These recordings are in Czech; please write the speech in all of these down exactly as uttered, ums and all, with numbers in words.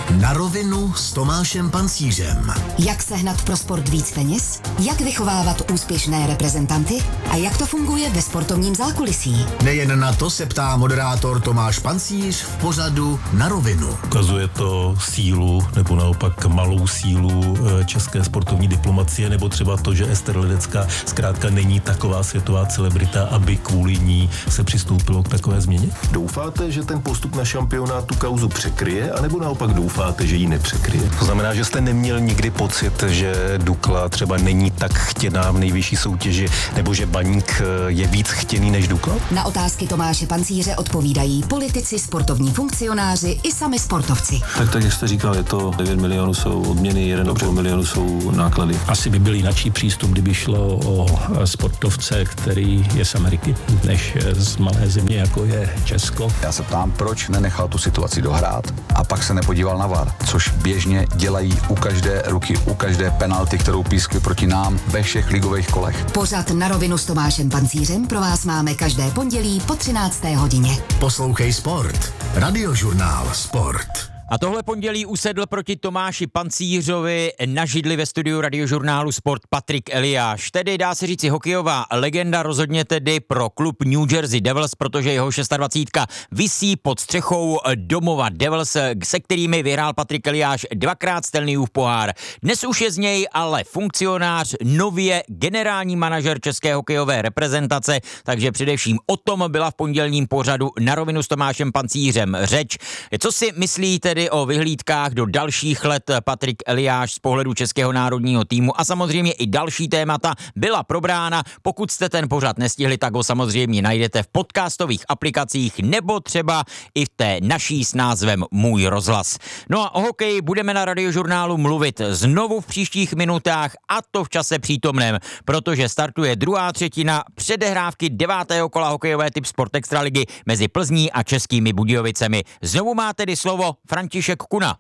Na rovinu s Tomášem Pancířem. Jak sehnat pro sport víc peněz? Jak vychovávat úspěšné reprezentanty? A jak to funguje ve sportovním zákulisí? Nejen na to se ptá moderátor Tomáš Pancíř v pořadu Na rovinu. Ukazuje to sílu nebo naopak malou sílu české sportovní diplomacie, nebo třeba to, že Ester Ledecká zkrátka není taková světová celebrita, aby kvůli ní se přistoupilo k takové změně? Doufáte, že ten postup na šampionát tu kauzu překryje, anebo naopak doufáte, že ji nepřekryje? To znamená, že jste neměl nikdy pocit, že Dukla třeba není tak chtěná v nejvyšší soutěži, nebo že Baník je víc chtěný než Dukla? Na otázky Tomáše Pancíře odpovídají politici, sportovní funkcionáři i sami sportovci. Tak, tak jak jste říkal, je to devět milionů jsou odměny, jeden a půl milionu jsou náklady. Asi by byl jináčí přístup, kdyby šlo o sportovce, který je z Ameriky, než z malé země, jako je Česko. Já se ptám, proč nenechal tu situaci dohrát a pak se nepodíval na V A R, což běžně dělají u každé ruky, u každé penalty, kterou pískli proti nám ve všech ligových kolech. Pořad Na rovinu s Tomášem Pancířem pro vás máme každé pondělí po třinácté hodině. Poslouchej Sport. Radiožurnál Sport. A tohle pondělí usedl proti Tomáši Pancířovi na židli ve studiu Radiožurnálu Sport Patrik Eliáš. Tedy dá se říci hokejová legenda, rozhodně tedy pro klub New Jersey Devils, protože jeho dvacítka šest visí pod střechou domova Devils, se kterými vyhrál Patrik Eliáš dvakrát Stanleyův pohár. Dnes už je z něj ale funkcionář, nově generální manažer české hokejové reprezentace, takže především o tom byla v pondělním pořadu Na rovinu s Tomášem Pancířem řeč. Co si myslíte o vyhlídkách do dalších let Patrik Eliáš z pohledu českého národního týmu a samozřejmě i další témata byla probrána. Pokud jste ten pořad nestihli, tak ho samozřejmě najdete v podcastových aplikacích nebo třeba i v té naší s názvem Můj rozhlas. No a o hokeji budeme na Radiožurnálu mluvit znovu v příštích minutách a to v čase přítomném, protože startuje druhá třetina předehrávky devátého kola hokejové typ Sport Extraligy mezi Plzní a Českými Budějovicemi. Znovu má tedy slovo František Kuna.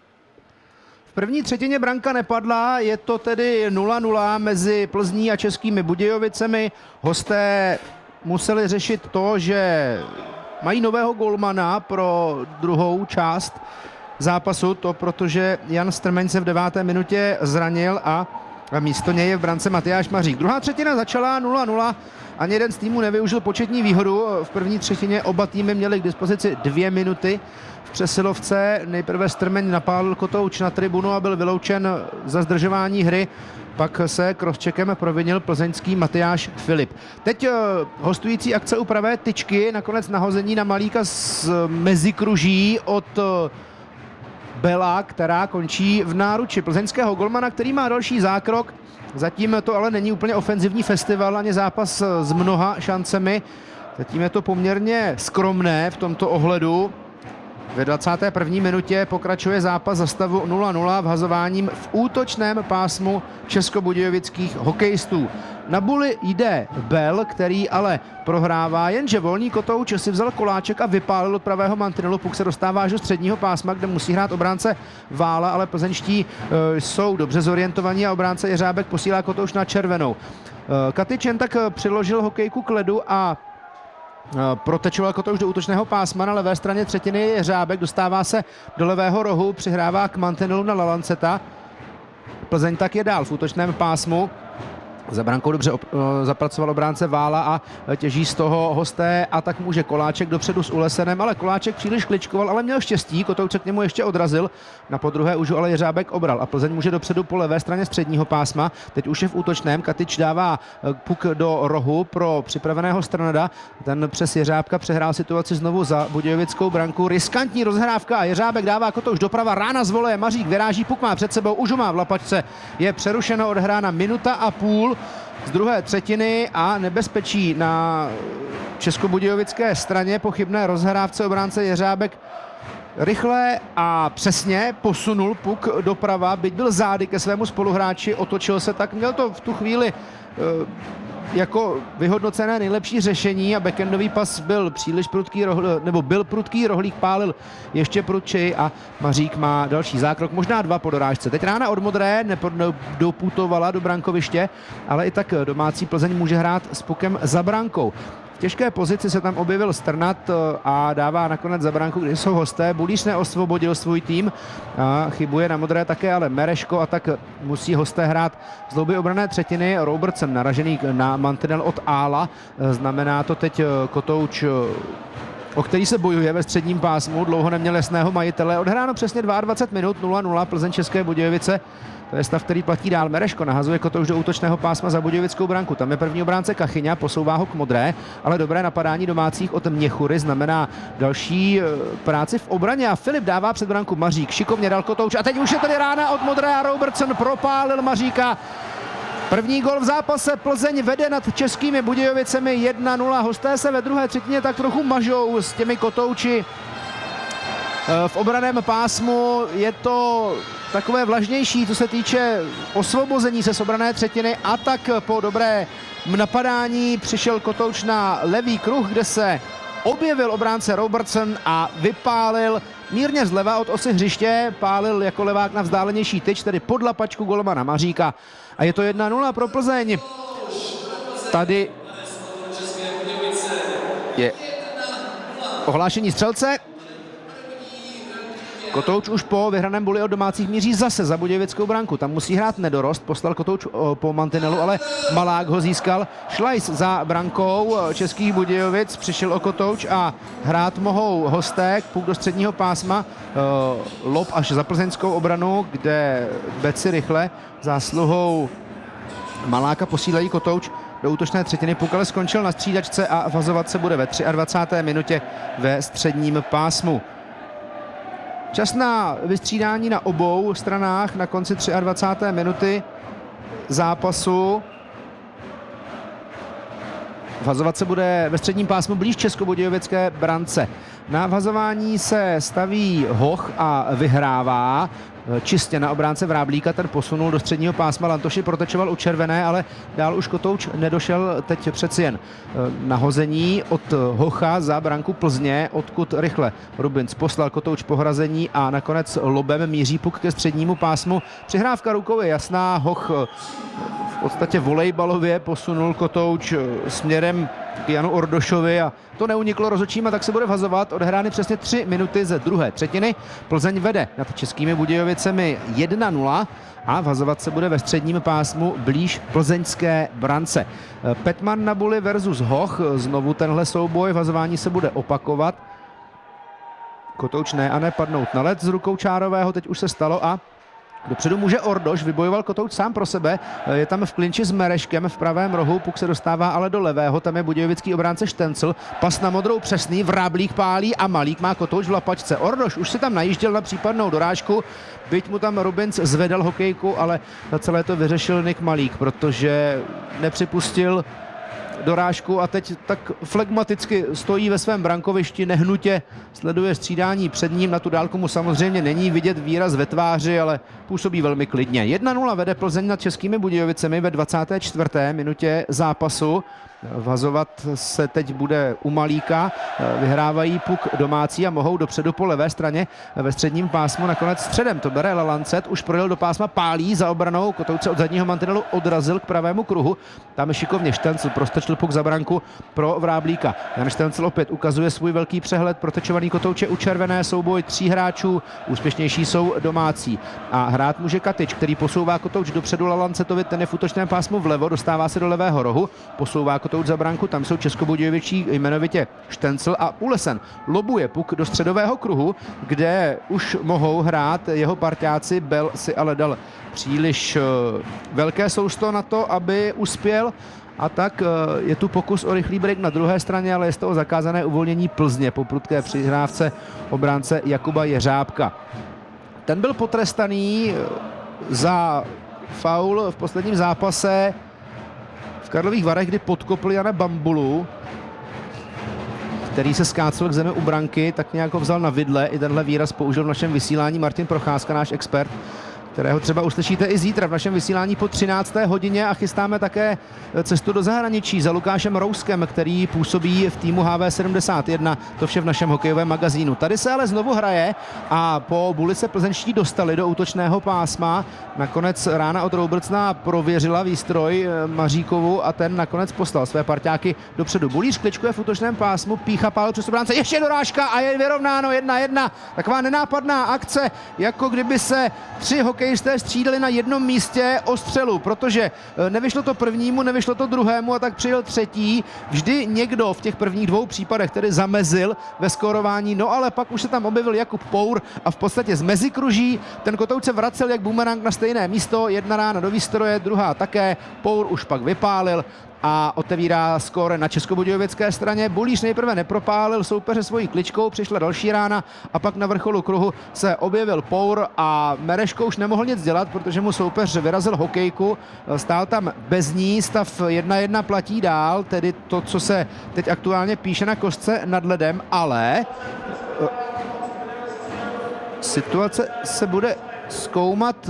V první třetině branka nepadla, je to tedy nula nula mezi Plzní a Českými Budějovicemi. Hosté museli řešit to, že mají nového golmana pro druhou část zápasu, to protože Jan Strmeň se v deváté minutě zranil a místo něj je v brance Matyáš Mařík. Druhá třetina začala nula nula, ani jeden z týmů nevyužil početní výhodu. V první třetině oba týmy měly k dispozici dvě minuty. V přesilovce nejprve Strmeň napálil kotouč na tribunu a byl vyloučen za zdržování hry. Pak se crosscheckem provinil plzeňský Matyáš Filip. Teď hostující akce u pravé tyčky, nakonec nahození na Malíka z mezikruží od Bela, která končí v náruči plzeňského golmana, který má další zákrok. Zatím to ale není úplně ofenzivní festival, ani zápas s mnoha šancemi. Zatím je to poměrně skromné v tomto ohledu. Ve dvacáté první minutě pokračuje zápas za stavu nula nula vhazováním v útočném pásmu českobudějovických hokejistů. Na buli jde Bel, který ale prohrává, jenže volný kotouč si vzal koláček a vypálil od pravého mantinelu. Puk se dostává až do středního pásma, kde musí hrát obránce Vála, ale plzeňští e, jsou dobře zorientovaní a obránce Jeřábek posílá kotouč na červenou. E, Katyčen tak přiložil hokejku k ledu a protečoval kotouč do útočného pásma. Na levé straně třetiny Jeřábek, dostává se do levého rohu, přihrává k mantinelu na Lalanceta. Plzeň tak je dál v útočném pásmu. Za brankou dobře op- zapracoval obránce Vála a těží z toho hosté a tak může Koláček dopředu s Ulesenem, ale Koláček příliš kličkoval, ale měl štěstí, kotouč se k němu ještě odrazil, na podruhé už ale Jeřábek obral a Plzeň může dopředu po levé straně středního pásma, teď už je v útočném, Katyč dává puk do rohu pro připraveného Strnada, ten přes Jeřábka přehrál situaci znovu za budějovickou branku, riskantní rozhrávka a Jeřábek dává kotouč doprava, rána z voleje, Mařík vyráží, puk má před sebou, už ho má v lapačce, je přerušeno, odhrána minuta a půl z druhé třetiny a nebezpečí na českobudějovické straně, pochybné rozhrávce obránce Jeřábek rychle a přesně posunul puk doprava, byť byl zády ke svému spoluhráči, otočil se tak, měl to v tu chvíli jako vyhodnocené nejlepší řešení a backendový pas byl příliš prudký, nebo byl prudký, Rohlík pálil ještě prudčej a Mařík má další zákrok, možná dva po dorážce. Teď rána od modré nedoputovala do brankoviště, ale i tak domácí Plzeň může hrát s pukem za brankou. V těžké pozici se tam objevil Strnad a dává nakonec za branku, když jsou hosté. Bulíř neosvobodil svůj tým a chybuje na modré také, ale Mereško, a tak musí hosté hrát z hlouby obrané třetiny. Robertson naražený na mantinel od Ála. Znamená to teď kotouč, o který se bojuje ve středním pásmu. Dlouho neměl jasného majitele. Odhráno přesně dvacet dva minut, nula nula, Plzeň České Budějovice. To je stav, který platí dál. Mereško nahazuje kotouč do útočného pásma za budějovickou branku. Tam je první obránce Kachyňa, posouvá ho k modré, ale dobré napadání domácích od Měchury znamená další práci v obraně a Filip dává před branku Mařík. Šikovně dal kotouč a teď už je tady rána od modré a Robertson propálil Maříka. První gol v zápase, Plzeň vede nad Českými Budějovicemi jedna nula. Hosté se ve druhé třetině tak trochu mažou s těmi kotouči v obraném pásmu. Je to takové vlažnější, co se týče osvobození se z obrané třetiny, a tak po dobré napadání přišel kotouč na levý kruh, kde se objevil obránce Robertson a vypálil mírně zleva od osy hřiště, pálil jako levák na vzdálenější tyč, tedy pod lapačku golmana Maříka. A je to jedna nula pro Plzeň. Tady je ohlášení střelce. Kotouč už po vyhraném boli od domácích míří zase za budějovickou branku. Tam musí hrát Nedorost, poslal kotouč po mantinelu, ale Malák ho získal. Šlajs za brankou Českých Budějovic, přišel o kotouč a hrát mohou hosté, půl do středního pásma. Lob až za plzeňskou obranu, kde Beci rychle zásluhou Maláka posílají kotouč do útočné třetiny. Puk ale skončil na střídačce a vazovat se bude ve dvacáté třetí minutě ve středním pásmu. Čas na vystřídání na obou stranách na konci dvacáté třetí minuty zápasu. Vazovat se bude ve středním pásmu blíž českobudějovické brance. Na vazování se staví Hoch a vyhrává. Čistě na obránce Vráblíka, ten posunul do středního pásma, Lantoši protečoval u červené, ale dál už kotouč nedošel, teď přeci jen nahození od Hocha za branku Plzně, odkud rychle Rubins poslal kotouč pohrazení a nakonec lobem míří puk ke střednímu pásmu. Přihrávka rukou je jasná, Hoch v podstatě volejbalově posunul kotouč směrem k Janu Ordošovi a to neuniklo rozhodčím, a tak se bude vazovat. Odehrány přesně tři minuty ze druhé třetiny. Plzeň vede nad Českými Budějovicemi jedna nula a vazovat se bude ve středním pásmu blíž plzeňské brance. Petman na Buli versus Hoch, znovu tenhle souboj, vazování se bude opakovat. Kotouč ne a ne padnout na led z rukou Čárového, teď už se stalo a dopředu může Ordoš, vybojoval kotouč sám pro sebe, je tam v klinči s Mereškem v pravém rohu, puk se dostává ale do levého, tam je budějovický obránce Štencl, pas na modrou přesný, Vráblík pálí a Malík má kotouč v lapačce. Ordoš už si tam najížděl na případnou dorážku, byť mu tam Rubins zvedal hokejku, ale na celé to vyřešil Nick Malík, protože nepřipustil dorážku a teď tak flegmaticky stojí ve svém brankovišti, nehnutě sleduje střídání před ním. Na tu dálku mu samozřejmě není vidět výraz ve tváři, ale působí velmi klidně. jedna nula vede Plzeň nad Českými Budějovicemi ve dvacáté čtvrté minutě zápasu. Vazovat se teď bude u Malíka, vyhrávají puk domácí a mohou dopředu po levé straně ve středním pásmu, nakonec středem to bere Lalancet, už projel do pásma, pálí za obranou, kotouč se od zadního mantinelu odrazil k pravému kruhu, tam je šikovně Štencl, prostrčil puk za branku pro Vráblíka. Jan Štencl opět ukazuje svůj velký přehled, protečovaný kotouče u červené, souboj tří hráčů, úspěšnější jsou domácí a hrát může Katič, který posouvá kotouč dopředu Lalancetovi, ten je v útočném pásmu vlevo, dostává se do levého rohu, posouvá kotouč za branku, tam jsou českobudějovičtí jmenovitě Štencl a Ulesen. Lobuje puk do středového kruhu, kde už mohou hrát jeho parťáci, Bell si ale dal příliš velké sousto na to, aby uspěl, a tak je tu pokus o rychlý break na druhé straně, ale je z toho zakázané uvolnění Plzně po prudké přihrávce obránce Jakuba Jeřábka. Ten byl potrestaný za faul v posledním zápase v Karlových Varech, kdy podkopl Jana Bambulu, který se skácel k zemi u branky, tak nějak ho vzal na vidle. I tenhle výraz použil v našem vysílání Martin Procházka, náš expert. kterého třeba uslyšíte i zítra v našem vysílání po třinácté hodině a chystáme také cestu do zahraničí za Lukášem Rouskem, který působí v týmu H V sedmdesát jedna, to vše v našem hokejovém magazínu. Tady se ale znovu hraje a po buli se plzeňští dostali do útočného pásma. Nakonec Rána od Robertsona prověřila výstroj Maříkovu a ten nakonec poslal své parťáky dopředu. Bulíř kličkuje v útočném pásmu, pícha pálil přes obránce, ještě dorážka a je vyrovnáno jedna jedna. Taková nenápadná akce, jako kdyby se tři hokejisté střídali na jednom místě o střelu, protože nevyšlo to prvnímu, nevyšlo to druhému a tak přijel třetí. Vždy někdo v těch prvních dvou případech tedy zamezil ve skórování, no ale pak už se tam objevil Jakub Pour a v podstatě z mezikruží ten kotouč se vracel jak bumerang na stejné místo, jedna rána do výstroje, druhá také, Pour už pak vypálil a otevírá skóre na českobudějovické straně. Bulíř nejprve nepropálil soupeře svojí kličkou, přišla další rána a pak na vrcholu kruhu se objevil Pour a Mereško už nemohl nic dělat, protože mu soupeř vyrazil hokejku, stál tam bez ní, stav jedna jedna platí dál, tedy to, co se teď aktuálně píše na kostce nad ledem, ale situace se bude zkoumat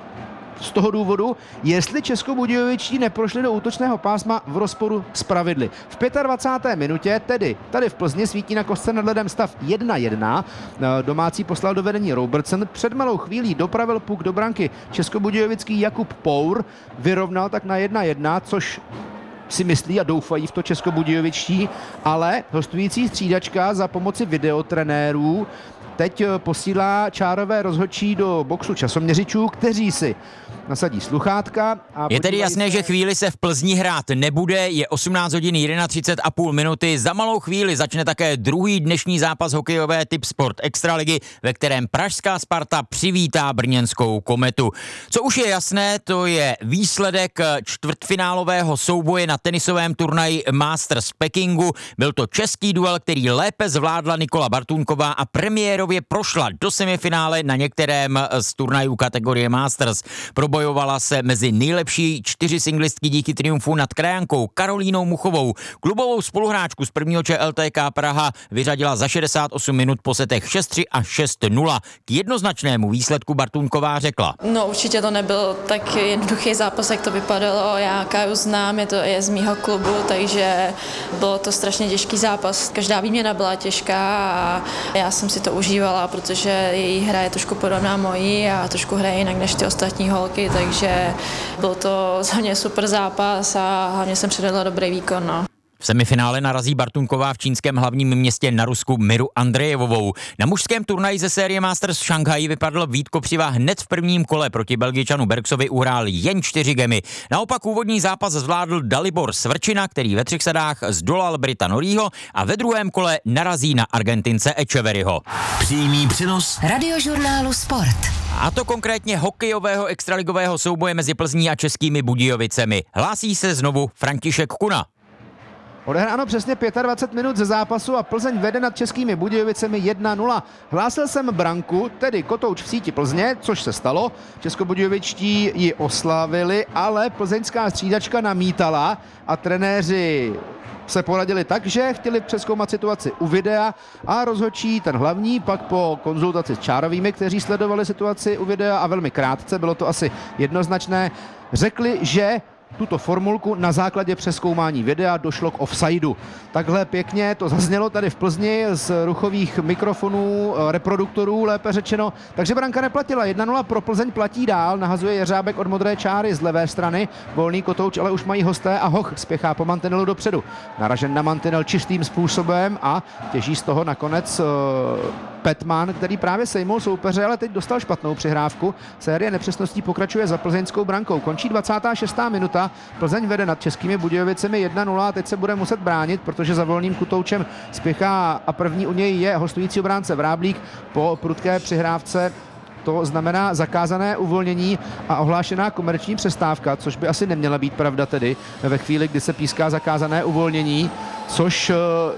z toho důvodu, jestli českobudějovičtí neprošli do útočného pásma v rozporu s pravidly. V dvacáté páté minutě, tedy tady v Plzni, svítí na kostce nad ledem stav jedna jedna. Domácí poslal do vedení Robertson. Před malou chvílí dopravil puk do branky českobudějovický Jakub Pour. Vyrovnal tak na jedna jedna, což si myslí a doufají v to českobudějovičtí, ale hostující střídačka za pomoci videotrenérů teď posílá čárové rozhodčí do boxu časoměřičů, kteří si nasadí sluchátka. A je tedy jasné, se... že chvíli se v Plzni hrát nebude, je osmnáct hodin třicet jedna a půl minuty. Za malou chvíli začne také druhý dnešní zápas hokejové Tip Sport Extraligy, ve kterém pražská Sparta přivítá brněnskou Kometu. Co už je jasné, to je výsledek čtvrtfinálového souboje na tenisovém turnaji Masters Pekingu. Byl to český duel, který lépe zvládla Nikola Bartůnková a premiérově prošla do semifinále na některém z turnajů kategorie Masters. Probojovala se mezi nejlepší čtyři singlistky díky triumfu nad krajankou Karolínou Muchovou. Klubovou spoluhráčku z prvního Č L T K Praha vyřadila za šedesát osm minut po setech šest tři a šest nula. K jednoznačnému výsledku Bartůnková řekla: No určitě to nebyl tak jednoduchý zápas, jak to vypadalo. Já Káju znám, je to je z mýho klubu, takže bylo to strašně těžký zápas. Každá výměna byla těžká a já jsem si to užívala, protože její hra je trošku podobná mojí a trošku hraje jinak než ty ostatní holky, takže byl to za mě super zápas a hlavně jsem předvedla dobrý výkon. No. V semifinále narazí Bartůnková v čínském hlavním městě na Rusku Miru Andrejevovou. Na mužském turnaji ze série Masters v Šanghaji vypadl Vít Kopřiva hned v prvním kole, proti Belgičanu Bergsovi uhrál jen čtyři gemy. Naopak úvodní zápas zvládl Dalibor Svrčina, který ve třech sadách zdolal Brita Norýho a ve druhém kole narazí na Argentince Echeverryho. Přímý přenos Radiožurnálu Sport. A to konkrétně hokejového extraligového souboje mezi Plzní a Českými Budějovicemi. Hlásí se znovu František Kuna. Odehráno přesně dvacet pět minut ze zápasu a Plzeň vede nad Českými Budějovicemi jedna nula. Hlásil jsem branku, tedy kotouč v síti Plzně, což se stalo. Českobudějovičtí ji oslavili, ale plzeňská střídačka namítala a trenéři se poradili tak, že chtěli přezkoumat situaci u videa a rozhodčí ten hlavní pak po konzultaci s čárovými, kteří sledovali situaci u videa a velmi krátce, bylo to asi jednoznačné, řekli, že tuto formulku na základě přezkoumání videa došlo k offsideu. Takhle pěkně to zaznělo tady v Plzni z ruchových mikrofonů, reproduktorů, lépe řečeno. Takže branka neplatila. jedna nula pro Plzeň, platí dál. Nahazuje Jeřábek od modré čáry z levé strany. Volný kotouč, ale už mají hosté a Hoch spěchá po mantinelu dopředu. Naražen na mantinel čistým způsobem a těží z toho nakonec uh, Petman, který právě sejmul soupeře, ale teď dostal špatnou přihrávku. Série nepřesností pokračuje za plzeňskou brankou. Končí dvacátá šestá minuta. Plzeň vede nad Českými Budějovicemi jedna nula a teď se bude muset bránit, protože za volným kotoučem spěchá a první u něj je hostující obránce Vráblík po prudké přihrávce. To znamená zakázané uvolnění a ohlášená komerční přestávka, což by asi neměla být pravda tedy ve chvíli, kdy se píská zakázané uvolnění, což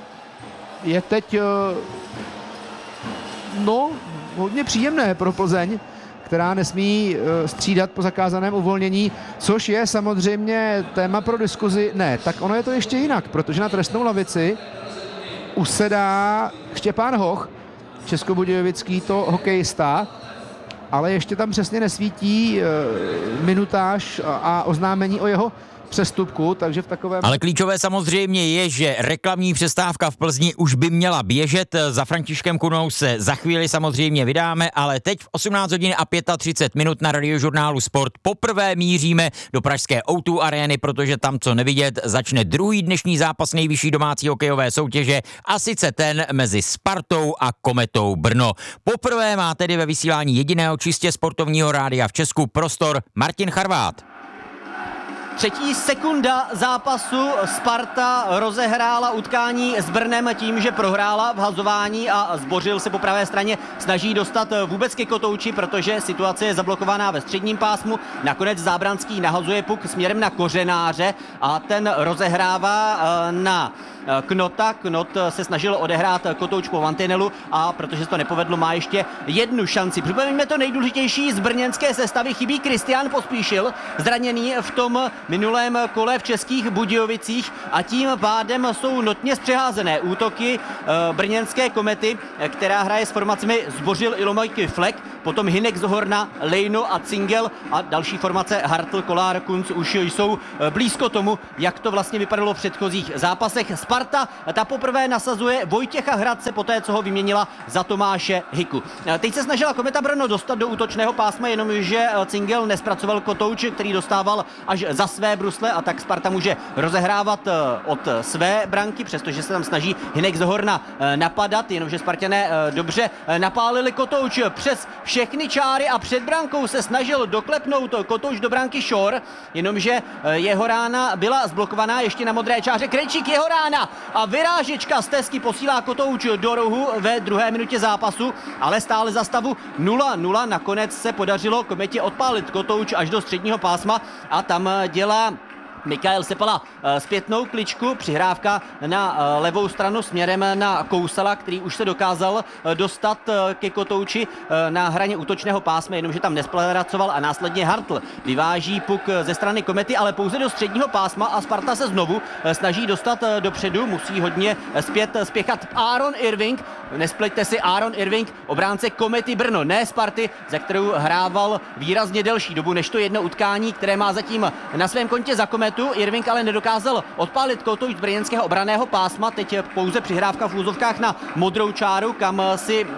je teď no hodně příjemné pro Plzeň, která nesmí střídat po zakázaném uvolnění, což je samozřejmě téma pro diskuzi. Ne, tak ono je to ještě jinak, protože na trestnou lavici usedá Štěpán Hoch, českobudějovický to hokejista, ale ještě tam přesně nesvítí minutáž a oznámení o jeho přestupku, takže v takovém... Ale klíčové samozřejmě je, že reklamní přestávka v Plzni už by měla běžet. Za Františkem Kunou se za chvíli samozřejmě vydáme, ale teď v osmnáct hodin a třicet pět minut na Radiožurnálu Sport poprvé míříme do pražské ó dva arény, protože tam, co nevidět, začne druhý dnešní zápas nejvyšší domácí hokejové soutěže, a sice ten mezi Spartou a Kometou Brno. Poprvé má tedy ve vysílání jediného čistě sportovního rádia v Česku prostor Martin Charvát. Třetí sekunda zápasu. Sparta rozehrála utkání s Brnem tím, že prohrála v hazování a Zbořil se po pravé straně snaží dostat vůbec ke kotouči, protože situace je zablokovaná ve středním pásmu. Nakonec Zábranský nahazuje puk směrem na Kořenáře a ten rozehrává na Knota. Knot se snažil odehrát kotouč po mantinelu a protože se to nepovedlo, má ještě jednu šanci. Připomeňme to nejdůležitější z brněnské sestavy. Chybí Kristián Pospíšil, zraněný v tom minulém kole v Českých Budějovicích, a tím pádem jsou notně zpřeházené útoky e, brněnské Komety, která hraje s formacemi Zbořil, Ilomojky, Flek, potom Hinek, Zohorna, Lejno a Cingel a další formace Hartl, Kolár, Kunc už jsou blízko tomu, jak to vlastně vypadalo v předchozích zápasech. Sparta ta poprvé nasazuje Vojtěcha Hradce poté, co ho vyměnila za Tomáše Hiku. Teď se snažila Kometa Brno dostat do útočného pásma, jenomže Cingel nespracoval kotouč, který dostával až za své brusle, a tak Sparta může rozehrávat od své branky, přestože se tam snaží Hinek, Zohorna napadat, jenomže Spartané dobře napálili kotouč přes všechny čáry a před brankou se snažil doklepnout kotouč do branky Shore, jenomže jeho rána byla zblokovaná ještě na modré čáře. Krejčík, jeho rána a vyrážečka z Tesky posílá kotouč do rohu ve druhé minutě zápasu, ale stále za stavu nula nula. Nakonec se podařilo Kometě odpálit kotouč až do středního pásma a tam dělá Mikael Sepala zpětnou kličku, přihrávka na levou stranu směrem na Kousala, který už se dokázal dostat ke kotouči na hraně útočného pásma, jenomže tam nespracoval a následně Hartl vyváží puk ze strany Komety, ale pouze do středního pásma a Sparta se znovu snaží dostat dopředu, musí hodně zpět spěchat Aaron Irving, nespleťte si, Aaron Irving, obránce Komety Brno, ne Sparty, za kterou hrával výrazně delší dobu než to jedno utkání, které má zatím na svém kontě za Kometu. Irving ale nedokázal odpálit kotouč z brněnského obranného pásma, teď pouze přihrávka v úzovkách na modrou čáru, kam si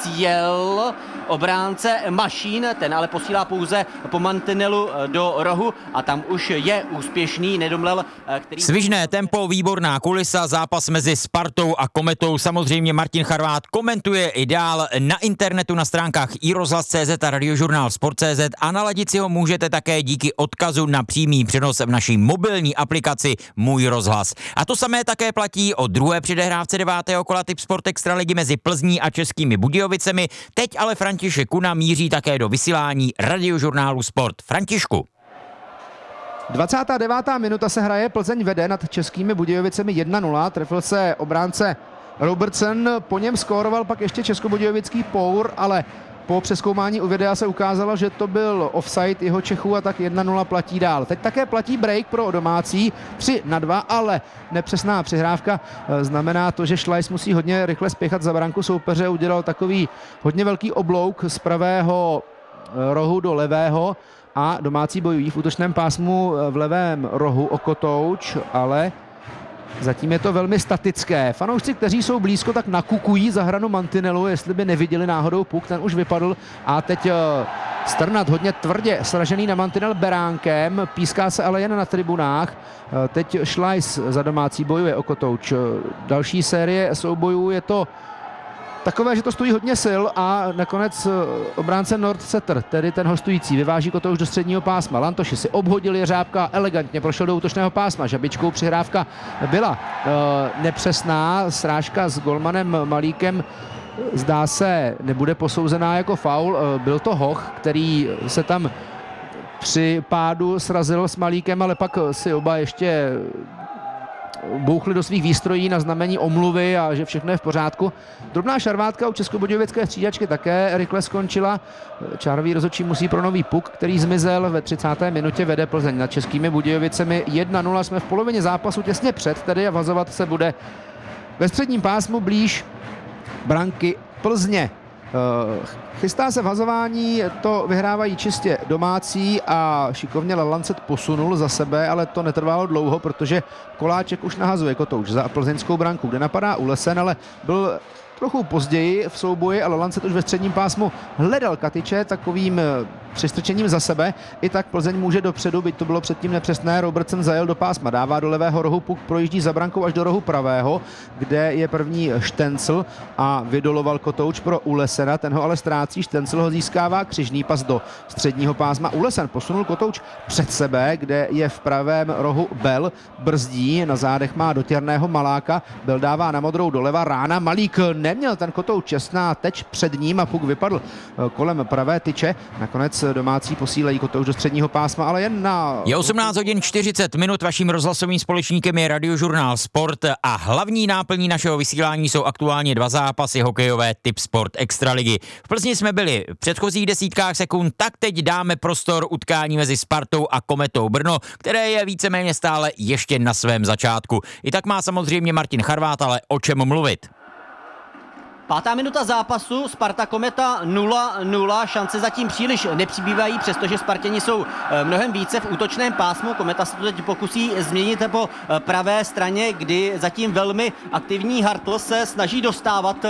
sjel obránce Mašín, ten ale posílá pouze po mantinelu do rohu a tam už je úspěšný Nedomlel, který... Svižné tempo, výborná kulisa, zápas mezi Spartou a Kometou. Samozřejmě Martin Charvát komentuje i dál na internetu na stránkách i rozhlas tečka cé zet a radiožurnál sport tečka cé zet a naladit si ho můžete také díky odkazu na přímý přenos v naší mobilní aplikaci Můj rozhlas. A to samé také platí o druhé předehrávce devátého kola Tip Sport Extraligy mezi Plzní a Českými Budějovicemi. Teď ale František Kuna míří také do vysílání Radiožurnálu Sport. Františku. dvacátá devátá minuta se hraje, Plzeň vede nad Českými Budějovicemi jedna nula, trefil se obránce Robertson, po něm skóroval pak ještě českobudějovický Pour, ale po přezkoumání u videa se ukázalo, že to byl offside jeho Čechů a tak jedna nula platí dál. Teď také platí break pro domácí tři na dva, ale nepřesná přihrávka znamená to, že Šlajs musí hodně rychle spěchat za branku soupeře, udělal takový hodně velký oblouk z pravého rohu do levého a domácí bojují v útočném pásmu v levém rohu o kotouč, ale zatím je to velmi statické. Fanoušci, kteří jsou blízko, tak nakukují za hranu mantinelu, jestli by neviděli náhodou puk, ten už vypadl a teď Strnad hodně tvrdě sražený na mantinel beránkem, píská se ale jen na tribunách. Teď Šlajs za domácí bojuje o kotouč. Další série soubojů je to takové, že to stojí hodně sil a nakonec obránce Nordsetter, tedy ten hostující, vyváží kotouč do středního pásma. Lantoši si obhodil Jeřábka, elegantně prošel do útočného pásma. Žabičkou přihrávka byla e, nepřesná, srážka s golmanem Malíkem zdá se nebude posouzená jako faul. E, byl to Hoch, který se tam při pádu srazil s Malíkem, ale pak si oba ještě bouchli do svých výstrojí na znamení omluvy a že všechno je v pořádku. Drobná šarvátka u českobudějovické střídačky také rychle skončila. Čárový rozhodčí musí pro nový puk, který zmizel ve třicáté minutě, vede Plzeň nad Českými Budějovicemi jedna nula. Jsme v polovině zápasu, těsně před, tedy a vazovat se bude ve středním pásmu blíž branky Plzně. Chystá se vhazování, to vyhrávají čistě domácí a šikovně Lancet posunul za sebe, ale to netrvalo dlouho, protože Koláček už nahazuje Kotouč za plzeňskou branku, kde napadá Ulesen, ale byl trochu později v souboji, ale Lancet už ve středním pásmu hledal Katyče takovým přistrčením za sebe. I tak Plzeň může dopředu, byť to bylo předtím nepřesné. Robertson zajel do pásma, dává do levého rohu, puk projíždí za brankou až do rohu pravého, kde je první Štencl a vydoloval Kotouč pro Ulesena. Ten ho ale ztrácí, Štencl ho získává, křižný pas do středního pásma. Ulesen posunul Kotouč před sebe, kde je v pravém rohu Bel, brzdí, na zádech má dotěrného Maláka, Bel dává na modrou doleva, rána, Malík neměl ten Kotouč čestná teč před ním a puk vypadl kolem pravé tyče. Nakonec domácí posílejí Kotouč do středního pásma, ale jen na... Je osmnáct hodin čtyřicet minut, vaším rozhlasovým společníkem je Radiožurnál Sport a hlavní náplní našeho vysílání jsou aktuálně dva zápasy hokejové Tip Sport Extraligy. V Plzni jsme byli v předchozích desítkách sekund, tak teď dáme prostor utkání mezi Spartou a Kometou Brno, které je víceméně stále ještě na svém začátku. I tak má samozřejmě Martin Charvát, ale o čem mluvit? Pátá minuta zápasu, Sparta Kometa nula nula, šance zatím příliš nepřibývají, přestože Spartěni jsou mnohem více v útočném pásmu. Kometa se to teď pokusí změnit po pravé straně, kdy zatím velmi aktivní Hartl se snaží dostávat